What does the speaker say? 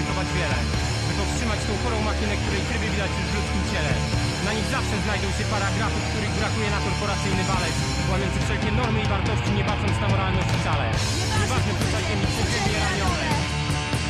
zaryzykować wiele, by powstrzymać tą chorą machinę, której tryby widać już w ludzkim ciele. Na nich zawsze znajdą się paragrafy, których brakuje na korporacyjny walec, łamiący wszelkie normy i wartości, nie bacząc